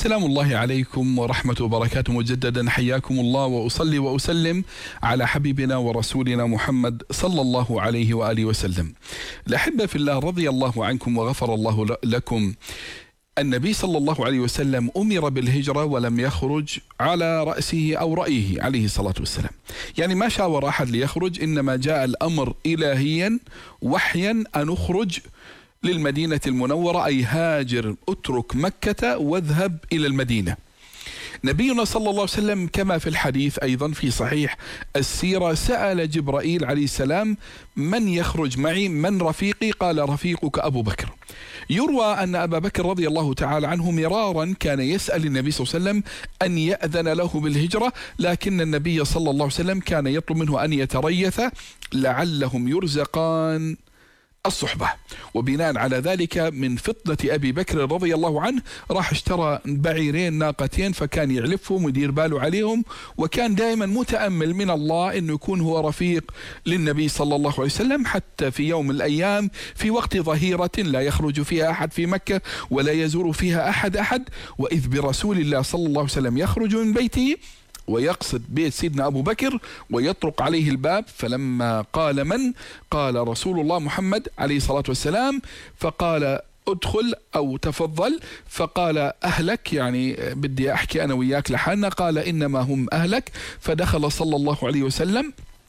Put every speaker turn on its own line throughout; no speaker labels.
سلام الله عليكم ورحمة وبركاته. مجددا حياكم الله، وأصلي وأسلم على حبيبنا ورسولنا محمد صلى الله عليه وآله وسلم. الأحبة في الله، رضي الله عنكم وغفر الله لكم. النبي صلى الله عليه وسلم أمر بالهجرة ولم يخرج على رأسه أو رأيه عليه الصلاة والسلام، يعني ما شاور أحد ليخرج، إنما جاء الأمر إلهيا وحيا أن أخرج للمدينة المنورة، أي هاجر، اترك مكة واذهب إلى المدينة. نبينا صلى الله عليه وسلم كما في الحديث أيضا في صحيح السيرة سأل جبرائيل عليه السلام: من يخرج معي؟ من رفيقي؟ قال: رفيقك أبو بكر. يروى أن أبا بكر رضي الله تعالى عنه مرارا كان يسأل النبي صلى الله عليه وسلم أن يأذن له بالهجرة، لكن النبي صلى الله عليه وسلم كان يطلب منه أن يتريث لعلهم يرزقان الصحبة. وبناء على ذلك من فطنة أبي بكر رضي الله عنه راح اشترى بعيرين ناقتين، فكان يعلفهم ويدير باله عليهم، وكان دائما متأمل من الله أنه يكون هو رفيق للنبي صلى الله عليه وسلم، حتى في يوم من الأيام في وقت ظهيرة لا يخرج فيها أحد في مكة ولا يزور فيها أحد، وإذ برسول الله صلى الله عليه وسلم يخرج من بيته ويقصد بيت سيدنا أبو بكر ويطرق عليه الباب، فلما قال: من؟ قال: رسول الله محمد عليه الصلاة والسلام. فقال: ادخل أو تفضل. فقال: أهلك، يعني بدي أحكي أنا وياك لحالنا. قال: إنما هم أهلك. فدخل صلى الله عليه وسلم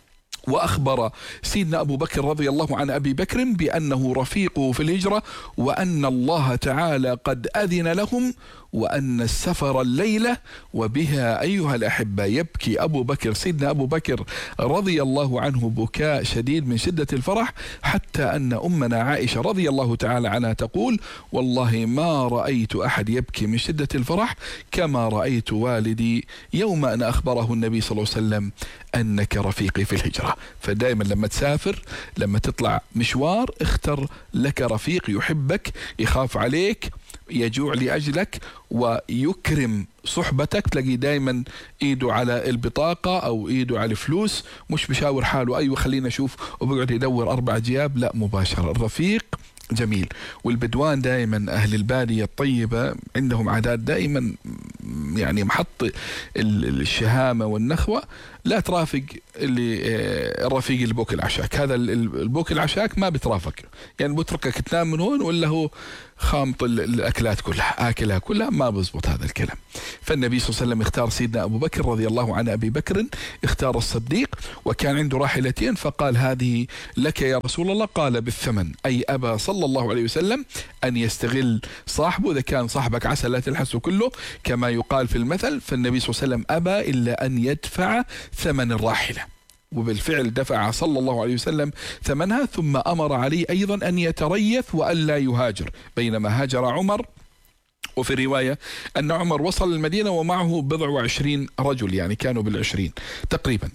وأخبر سيدنا أبو بكر رضي الله عن أبي بكر بأنه رفيقه في الهجرة، وأن الله تعالى قد أذن لهم، وأن السفر الليلة. وبها أيها الأحبة يبكي أبو بكر، سيدنا أبو بكر رضي الله عنه بكاء شديد من شدة الفرح، حتى أن أمنا عائشة رضي الله تعالى عنها تقول: والله ما رأيت أحد يبكي من شدة الفرح كما رأيت والدي يوم أن أخبره النبي صلى الله عليه وسلم أنك رفيقي في الهجرة. فدائما لما تسافر، لما تطلع مشوار، اختر لك رفيق يحبك، يخاف عليك، يجوع لأجلك، ويكرم صحبتك. تلاقي دائما ايده على البطاقة او ايده على الفلوس، مش بشاور حاله ايوه خلينا اشوف وبيقعد يدور 4 جياب، لا، مباشرة. الرفيق جميل. والبدوان دائما اهل البادية الطيبة عندهم عادات دائما، يعني محط الشهامة والنخوة. لا ترافق اللي الرفيق البوك العشاك، هذا البوك العشاك ما بترافق، يعني بتركك تنام من هون ولا هو خامط الأكلات كلها آكلها كلها، ما بزبط هذا الكلام. فالنبي صلى الله عليه وسلم اختار سيدنا أبو بكر رضي الله عن أبي بكر، اختار الصديق، وكان عنده راحلتين، فقال: هذه لك يا رسول الله. قال: بالثمن، أي أبى صلى الله عليه وسلم أن يستغل صاحبه، إذا كان صاحبك عسى لا تلحسه كله كما يقال في المثل. فالنبي صلى الله عليه وسلم أبى إلا أن يدفع ثمن الراحلة، وبالفعل دفع صلى الله عليه وسلم ثمنها، ثم أمر عليه أيضا أن يتريث وألا يهاجر، بينما هاجر عمر. وفي رواية أن عمر وصل المدينة ومعه 20 رجل، يعني كانوا 20 تقريبا.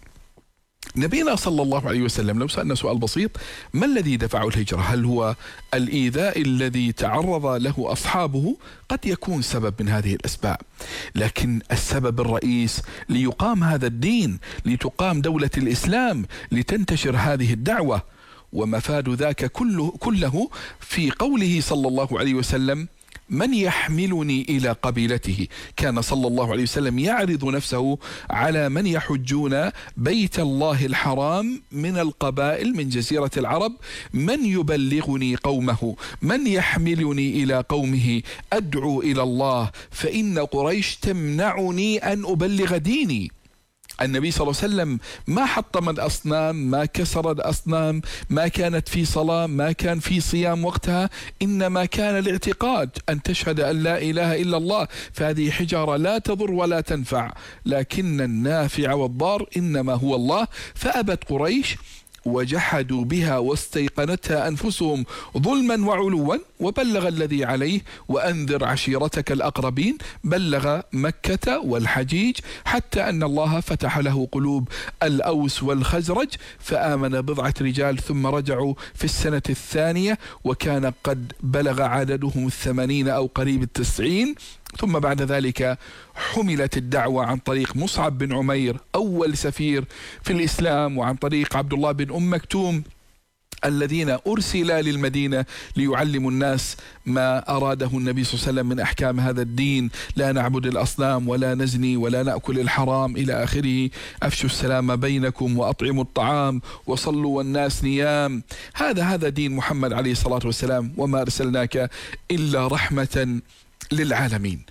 نبينا صلى الله عليه وسلم لو سألنا سؤال بسيط: ما الذي دفعه الهجرة؟ هل هو الإيذاء الذي تعرض له أصحابه؟ قد يكون سبب من هذه الأسباب، لكن السبب الرئيس ليقام هذا الدين، لتقام دولة الإسلام، لتنتشر هذه الدعوة. ومفاد ذاك كله في قوله صلى الله عليه وسلم: من يحملني إلى قبيلته. كان صلى الله عليه وسلم يعرض نفسه على من يحجون بيت الله الحرام من القبائل من جزيرة العرب: من يبلغني قومه، من يحملني إلى قومه، أدعو إلى الله، فإن قريش تمنعني أن أبلغ ديني. النبي صلى الله عليه وسلم ما حطم الأصنام، ما كسر الأصنام، ما كانت في صلاة، ما كان في صيام وقتها، إنما كان الاعتقاد أن تشهد أن لا إله إلا الله، فهذه حجارة لا تضر ولا تنفع، لكن النافع والضار إنما هو الله. فأبت قريش وجحدوا بها واستيقنتها أنفسهم ظلما وعلوا، وبلغ الذي عليه وأنذر عشيرتك الأقربين، بلغ مكة والحجيج، حتى أن الله فتح له قلوب الأوس والخزرج، فآمن 10 رجال ثم رجعوا في السنة الثانية، وكان قد بلغ عددهم 80 أو قريب 90. ثم بعد ذلك حملت الدعوة عن طريق مصعب بن عمير أول سفير في الإسلام، وعن طريق عبد الله بن أم مكتوم الذين أرسل للمدينة ليعلموا الناس ما أراده النبي صلى الله عليه وسلم من أحكام هذا الدين، لا نعبد الأصنام ولا نزني ولا نأكل الحرام إلى آخره، أفشوا السلام بينكم وأطعموا الطعام وصلوا والناس نيام. هذا دين محمد عليه الصلاة والسلام، وما أرسلناك إلا رحمة للعالمين.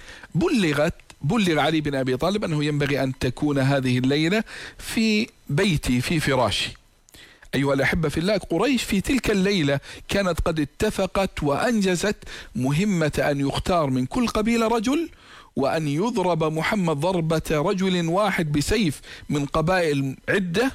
بلغ علي بن أبي طالب أنه ينبغي أن تكون هذه الليلة في بيتي في فراشي. أيها الأحبة في الله، قريش في تلك الليلة كانت قد اتفقت وأنجزت مهمة أن يختار من كل قبيلة رجل، وأن يضرب محمد ضربة رجل واحد بسيف من قبائل عدة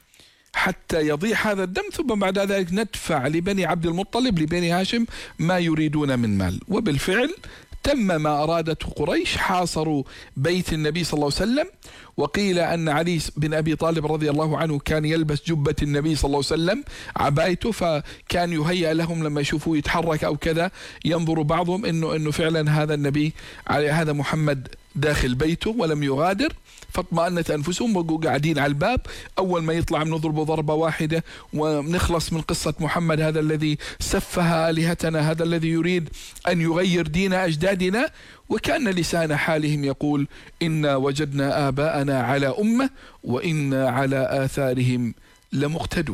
حتى يضيع هذا الدم، ثم بعد ذلك ندفع لبني عبد المطلب لبني هاشم ما يريدون من مال. وبالفعل تم ما أرادته قريش، حاصروا بيت النبي صلى الله عليه وسلم. وقيل أن علي بن أبي طالب رضي الله عنه كان يلبس جبة النبي صلى الله عليه وسلم عبايته، فكان يهيأ لهم لما يشوفوه يتحرك أو كذا ينظر بعضهم إنه فعلا هذا النبي هذا محمد داخل بيته ولم يغادر. فاطمأنت أنفسهم وقوا قاعدين على الباب، أول ما يطلع نضرب ضربة واحدة ونخلص من قصة محمد، هذا الذي سفه آلهتنا، هذا الذي يريد أن يغير دين أجدادنا. وكان لسان حالهم يقول: إنا وجدنا آباءنا على أمة وإنا على آثارهم لمقتدون.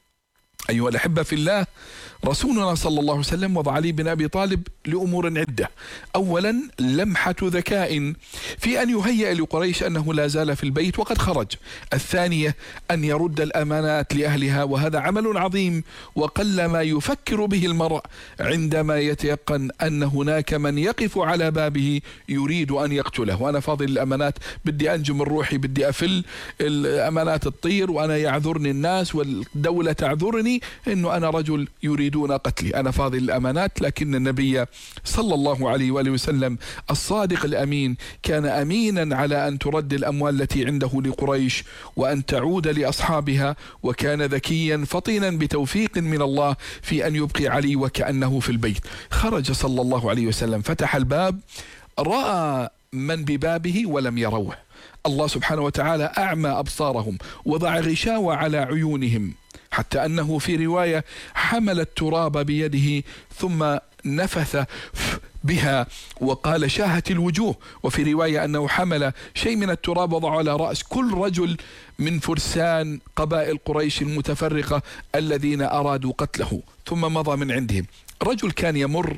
أيها الأحبة في الله، رسولنا صلى الله عليه وسلم وضع علي بن أبي طالب لأمور عدة. أولا لمحة ذكاء في أن يهيئ لقريش أنه لا زال في البيت وقد خرج. الثانية أن يرد الأمانات لأهلها، وهذا عمل عظيم وقل ما يفكر به المرء عندما يتيقن أن هناك من يقف على بابه يريد أن يقتله. وأنا فاضل الأمانات، بدي أنجم الروحي، بدي أفل الأمانات تطير، وأنا يعذرني الناس والدولة تعذرني أنه أنا رجل يريدون قتلي، أنا فاضل الأمانات. لكن النبي صلى الله عليه وآله وسلم الصادق الأمين كان أمينا على أن ترد الأموال التي عنده لقريش وأن تعود لأصحابها، وكان ذكيا فطنا بتوفيق من الله في أن يبقي علي وكأنه في البيت. خرج صلى الله عليه وسلم، فتح الباب، رأى من ببابه ولم يروه. الله سبحانه وتعالى أعمى أبصارهم، وضع غشاوة على عيونهم، حتى أنه في رواية حمل التراب بيده ثم نفث بها وقال: شاهت الوجوه. وفي رواية أنه حمل شيء من التراب وضعه على رأس كل رجل من فرسان قبائل قريش المتفرقة الذين أرادوا قتله، ثم مضى من عندهم. رجل كان يمر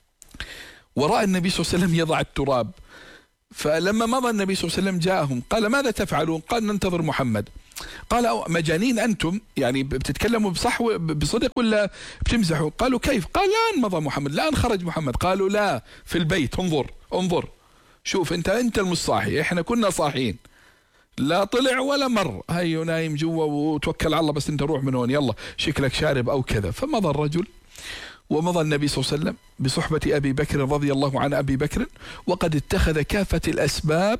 ورأى النبي صلى الله عليه وسلم يضع التراب، فلما مضى النبي صلى الله عليه وسلم جاءهم، قال: ماذا تفعلون؟ قال: ننتظر محمد. قال: مجانين أنتم؟ يعني بتتكلموا بصدق ولا بتمزحوا؟ قالوا: كيف؟ قال: الآن مضى محمد، الآن خرج محمد. قالوا: لا، في البيت، انظر شوف انت المش صاحي، احنا كنا صاحيين، لا طلع ولا مر، هيو نايم جوا وتوكل على الله، بس انت روح من هون، يلا شكلك شارب او كذا. فمضى الرجل، ومضى النبي صلى الله عليه وسلم بصحبة أبي بكر رضي الله عن أبي بكر، وقد اتخذ كافة الأسباب،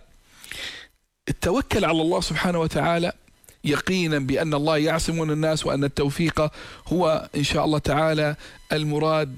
التوكل على الله سبحانه وتعالى يقينا بأن الله يعصم من الناس، وأن التوفيق هو إن شاء الله تعالى المراد،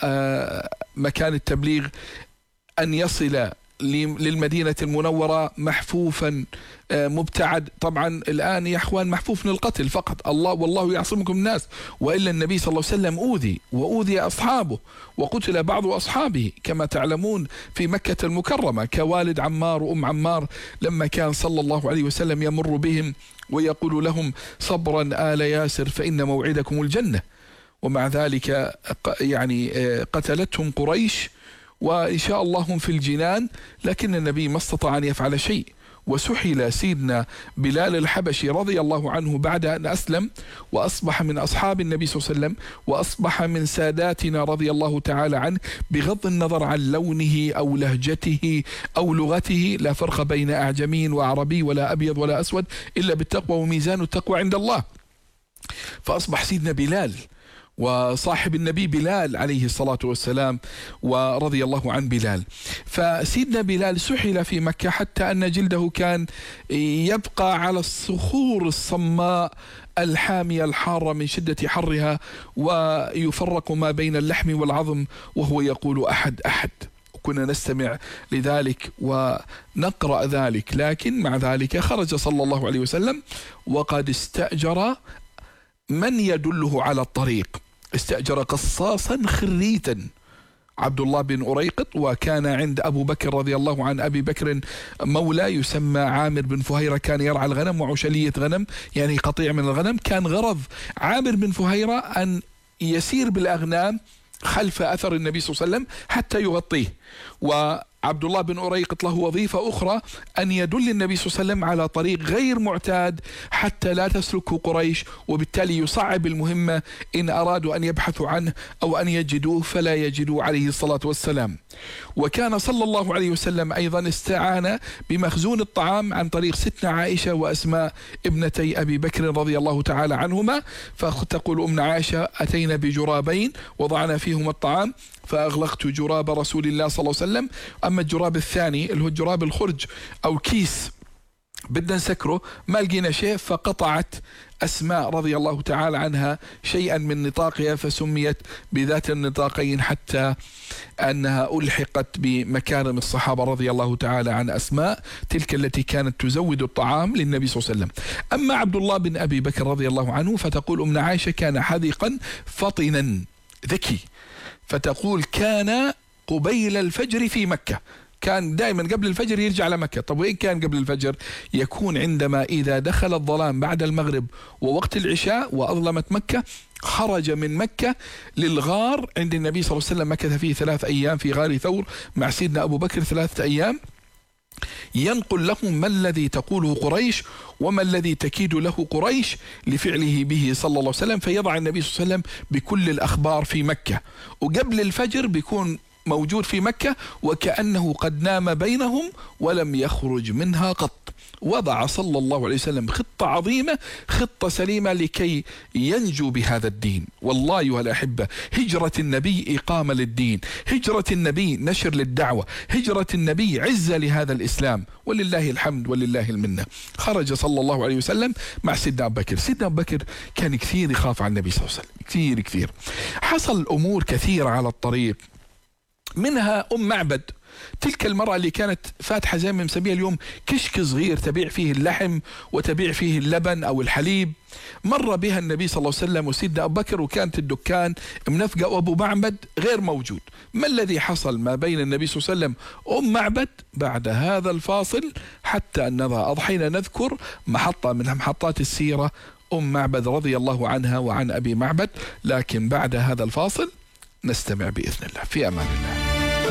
ومكان التبليغ أن يصل للمدينة المنورة محفوفا مبتعد. طبعا الآن يا أخوان محفوف من القتل فقط، الله والله يعصمكم الناس، وإلا النبي صلى الله عليه وسلم أوذي وأوذي أصحابه وقتل بعض أصحابه كما تعلمون في مكة المكرمة، كوالد عمار وأم عمار، لما كان صلى الله عليه وسلم يمر بهم ويقول لهم: صبرا آل ياسر فإن موعدكم الجنة. ومع ذلك يعني قتلتهم قريش، وإن شاء الله هم في الجنان، لكن النبي ما استطاع أن يفعل شيء. وسحل سيدنا بلال الحبشي رضي الله عنه بعد أن أسلم، وأصبح من أصحاب النبي صلى الله عليه وسلم، وأصبح من ساداتنا رضي الله تعالى عنه، بغض النظر عن لونه أو لهجته أو لغته، لا فرق بين أعجمي وعربي ولا أبيض ولا أسود إلا بالتقوى، وميزان التقوى عند الله. فأصبح سيدنا بلال وصاحب النبي بلال عليه الصلاة والسلام، ورضي الله عن بلال. فسيدنا بلال سحل في مكة حتى أن جلده كان يبقى على الصخور الصماء الحامية الحارة من شدة حرها، ويفرق ما بين اللحم والعظم، وهو يقول: أحد أحد. كنا نستمع لذلك ونقرأ ذلك، لكن مع ذلك خرج صلى الله عليه وسلم وقد استأجر من يدله على الطريق. استأجر قصاصا خريتا عبد الله بن أريقط، وكان عند أبو بكر رضي الله عن أبي بكر مولى يسمى عامر بن فهيرة، كان يرعى الغنم وعشلية غنم يعني قطيع من الغنم. كان غرض عامر بن فهيرة أن يسير بالأغنام خلف أثر النبي صلى الله عليه وسلم حتى يغطيه، وعبد الله بن أريقط له وظيفة أخرى أن يدل النبي صلى الله عليه وسلم على طريق غير معتاد حتى لا تسلكه قريش، وبالتالي يصعب المهمة إن أرادوا أن يبحثوا عنه أو أن يجدوه فلا يجدوا عليه الصلاة والسلام. وكان صلى الله عليه وسلم أيضا استعان بمخزون الطعام عن طريق ستنا عائشة وأسماء ابنتي أبي بكر رضي الله تعالى عنهما. فتقول أمنا عائشة: أتينا بجرابين وضعنا فيهما الطعام فأغلقت جراب رسول الله صلى الله عليه وسلم. أما الجراب الثاني اللي هو جراب الخرج أو كيس بدنا نسكره ما لقينا شيء، فقطعت أسماء رضي الله تعالى عنها شيئا من نطاقها فسميت بذات النطاقين، حتى أنها ألحقت بمكارم الصحابة رضي الله تعالى عن أسماء، تلك التي كانت تزود الطعام للنبي صلى الله عليه وسلم. أما عبد الله بن أبي بكر رضي الله عنه فتقول أمنا عائشة: كان حذقا فطنا ذكي، فتقول كان قبيل الفجر في مكة، كان دائما قبل الفجر يرجع لمكة. طب وين كان قبل الفجر؟ يكون عندما إذا دخل الظلام بعد المغرب ووقت العشاء وأظلمت مكة، خرج من مكة للغار عند النبي صلى الله عليه وسلم، مكث فيه 3 أيام في غار ثور مع سيدنا أبو بكر 3 أيام، ينقل لهم ما الذي تقوله قريش وما الذي تكيد له قريش لفعله به صلى الله عليه وسلم، فيضع النبي صلى الله عليه وسلم بكل الأخبار في مكة، وقبل الفجر بيكون موجود في مكة وكأنه قد نام بينهم ولم يخرج منها قط. وضع صلى الله عليه وسلم خطة عظيمة، خطة سليمة لكي ينجو بهذا الدين. والله أيها الأحبة، هجرة النبي إقامة للدين، هجرة النبي نشر للدعوة، هجرة النبي عزة لهذا الإسلام، ولله الحمد ولله المنة. خرج صلى الله عليه وسلم مع سيدنا أبو بكر. سيدنا أبو بكر كان كثير يخاف على النبي صلى الله عليه وسلم، كثير. حصل أمور كثيرة على الطريق، منها معبد، تلك المرأة اللي كانت فاتحة زي ما مسميها اليوم كشك صغير تبيع فيه اللحم وتبيع فيه اللبن أو الحليب. مر بها النبي صلى الله عليه وسلم وسيدنا أبو بكر، وكانت الدكان منفقة وأبو معبد غير موجود. ما الذي حصل ما بين النبي صلى الله عليه وسلم معبد بعد هذا الفاصل؟ حتى أننا أضحينا نذكر محطة من محطات السيرة، معبد رضي الله عنها وعن أبي معبد. لكن بعد هذا الفاصل نستمع بإذن الله. في أمان الله.